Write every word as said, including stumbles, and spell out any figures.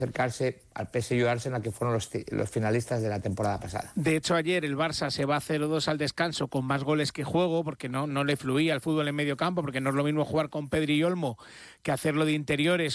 acercarse al P S V Arsenal, que fueron los, los finalistas de la temporada pasada. De hecho, ayer el Barça se va a cero dos al descanso con más goles que juego, porque no, no le fluía el fútbol en medio campo, porque no es lo mismo jugar con Pedri y Olmo que hacerlo de interiores